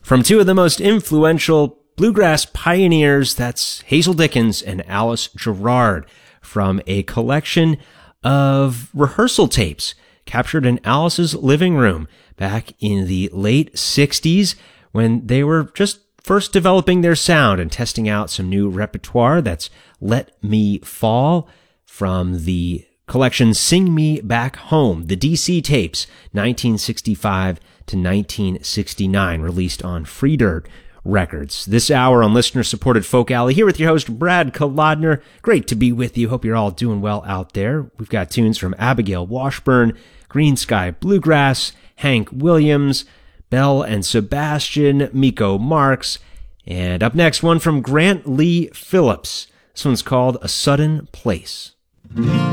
From two of the most influential bluegrass pioneers, that's Hazel Dickens and Alice Gerrard, from a collection of rehearsal tapes captured in Alice's living room back in the late 60s when they were just first developing their sound and testing out some new repertoire. That's Let Me Fall from the collection Sing Me Back Home, the DC tapes, 1965 to 1969, released on Free Dirt Records. This hour on listener-supported Folk Alley, here with your host, Brad Kolodner. Great to be with you. Hope you're all doing well out there. We've got tunes from Abigail Washburn, Green Sky Bluegrass, Hank Williams, Belle and Sebastian, Miko Marks, and up next, one from Grant Lee Phillips. This one's called A Sudden Place.